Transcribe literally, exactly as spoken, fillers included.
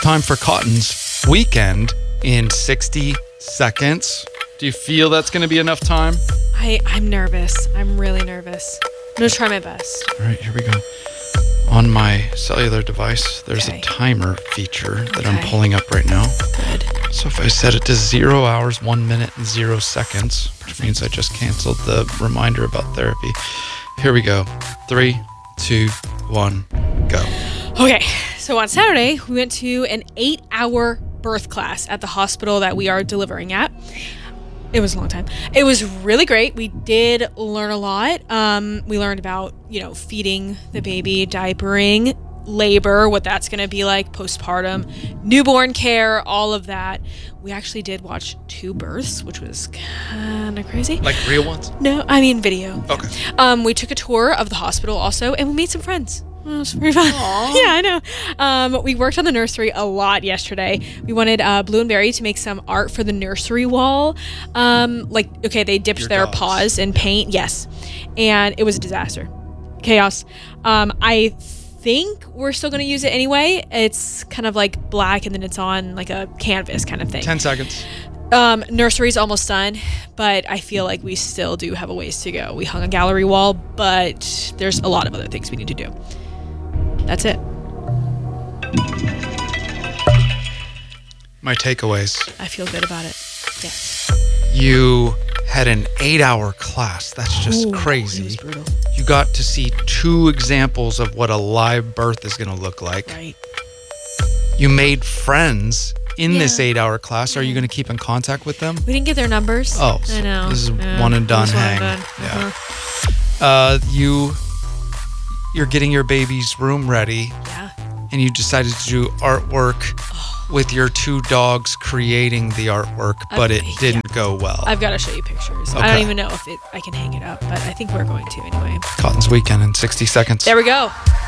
Time for Cotton's weekend in sixty seconds. Do you feel that's going to be enough time? I, I'm nervous. I'm really nervous. I'm going to try my best. All right, here we go. On my cellular device, there's Okay. a timer feature that Okay. I'm pulling up right now. Good. So if I set it to zero hours, one minute, and zero seconds, which means I just canceled the reminder about therapy. Here we go. Three, two, one, go. Okay, so on Saturday, we went to an eight-hour birth class at the hospital that we are delivering at. It was a long time. It was really great. We did learn a lot. Um, we learned about, you know, feeding the baby, diapering, labor, what that's going to be like, postpartum, newborn care, all of that. We actually did watch two births, which was kind of crazy. Like real ones? No, I mean video. Okay. Um, we took a tour of the hospital also, and we made some friends. It was pretty fun. Yeah, I know. Um, we worked on the nursery a lot yesterday. We wanted uh, Blue and Berry to make some art for the nursery wall. Um, like, okay, they dipped Your their dogs. paws in paint. Yes. And it was a disaster. Chaos. Um, I think we're still going to use it anyway. It's kind of like black, and then it's on like a canvas kind of thing. Ten seconds. Um, nursery's almost done, but I feel like we still do have a ways to go. We hung a gallery wall, but there's a lot of other things we need to do. That's it. My takeaways. I feel good about it. Yes. You had an eight-hour class. That's just Ooh, crazy. It was brutal. You got to see two examples of what a live birth is going to look like. Right. You made friends in this Yeah. eight-hour class. Are you going to keep in contact with them? We didn't get their numbers. Oh, I so know. this is Yeah, one and done this is one hang. and done. Yeah. Uh-huh. Uh, you, you're getting your baby's room ready, Yeah. and you decided to do artwork with your two dogs creating the artwork, but it Okay, didn't go well. I've got to show you pictures. I Okay. don't even know if it. I can hang it up, but I think we're going to anyway. Cotton's weekend in sixty seconds. There we go.